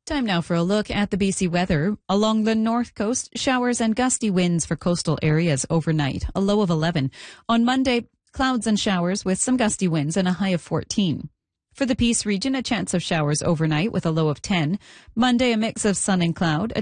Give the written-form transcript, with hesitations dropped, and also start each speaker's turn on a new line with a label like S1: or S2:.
S1: Time now for a look at the BC weather. Along the north coast, showers and gusty winds for coastal areas overnight, a low of 11. On Monday, clouds and showers with some gusty winds and a high of 14. For the Peace region, a chance of showers overnight with a low of 10. Monday, a mix of sun and cloud.